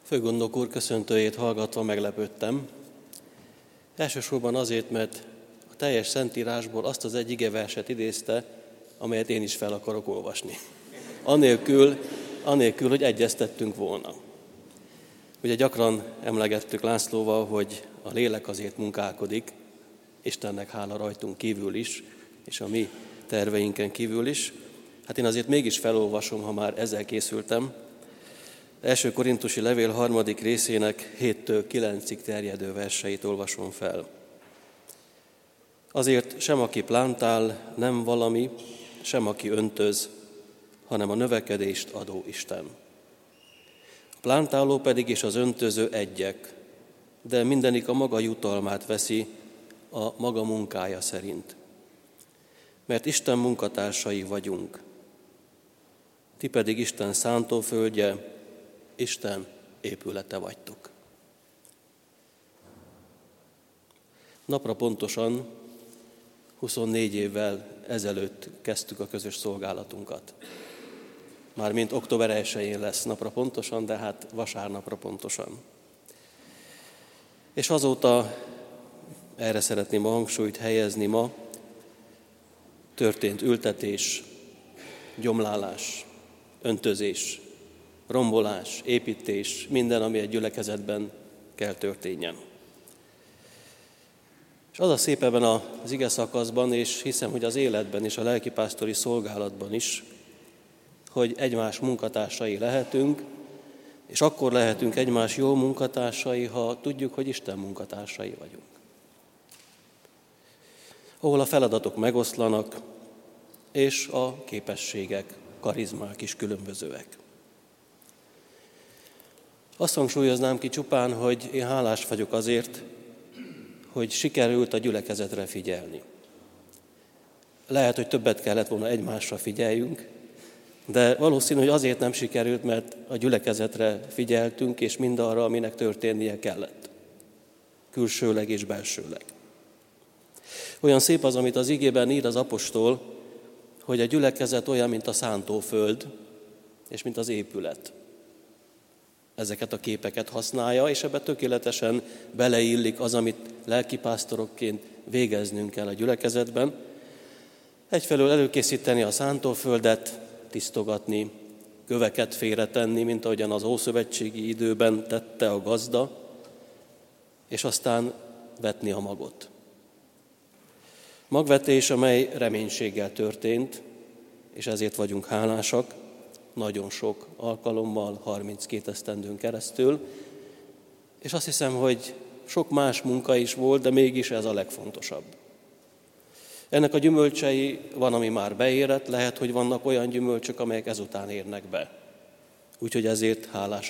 Főgondnok úr köszöntőjét hallgatva meglepődtem. Elsősorban azért, mert a teljes Szentírásból azt az egy igeverset idézte, amelyet én is fel akarok olvasni. Anélkül, hogy egyeztettünk volna. Ugye gyakran emlegettük Lászlóval, hogy a lélek azért munkálkodik, Istennek hála rajtunk kívül is, és a mi terveinken kívül is. Hát én azért mégis felolvasom, ha már ezzel készültem. Első Korintusi levél 3. részének 7-től 9-ig terjedő verseit olvasom fel. Azért sem aki plántál, nem valami, sem aki öntöz, hanem a növekedést adó Isten. A plántáló pedig és az öntöző egyek, de mindenik a maga jutalmát veszi a maga munkája szerint. Mert Isten munkatársai vagyunk. Ti pedig Isten szántóföldje, Isten épülete vagytok. Napra pontosan 24 évvel ezelőtt kezdtük a közös szolgálatunkat. Mármint október 1-én lesz napra pontosan, de hát vasárnapra pontosan. És azóta erre szeretném a hangsúlyt helyezni ma, történt ültetés, gyomlálás, öntözés, rombolás, építés, minden, ami egy gyülekezetben kell történjen. És az a szép ebben az ige szakaszban, és hiszem, hogy az életben és a lelkipásztori szolgálatban is, hogy egymás munkatársai lehetünk, és akkor lehetünk egymás jó munkatársai, ha tudjuk, hogy Isten munkatársai vagyunk. Ahol a feladatok megoszlanak, és a képességek, karizmák is különbözőek. Azt hangsúlyoznám ki csupán, hogy én hálás vagyok azért, hogy sikerült a gyülekezetre figyelni. Lehet, hogy többet kellett volna egymásra figyeljünk, de valószínű, hogy azért nem sikerült, mert a gyülekezetre figyeltünk, és mindarra, aminek történnie kellett. Külsőleg és belsőleg. Olyan szép az, amit az igében ír az apostol, hogy a gyülekezet olyan, mint a szántóföld, és mint az épület. Ezeket a képeket használja, és ebbe tökéletesen beleillik az, amit lelkipásztorokként végeznünk kell a gyülekezetben. Egyfelől előkészíteni a szántóföldet, tisztogatni, köveket félretenni, mint ahogyan az ószövetségi időben tette a gazda, és aztán vetni a magot. Magvetés, amely reménységgel történt, és ezért vagyunk hálásak, nagyon sok alkalommal, 32 esztendőn keresztül, és azt hiszem, hogy sok más munka is volt, de mégis ez a legfontosabb. Ennek a gyümölcsei van, ami már beérett, lehet, hogy vannak olyan gyümölcsök, amelyek ezután érnek be. Úgyhogy ezért hálás